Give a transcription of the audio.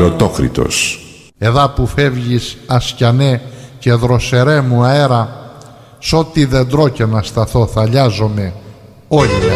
Ερωτόκριτος. Εδά που φεύγεις ασκιανέ και δροσερέ μου αέρα, σ' ό,τι δεντρό και να σταθώ θα λιάζομαι όλη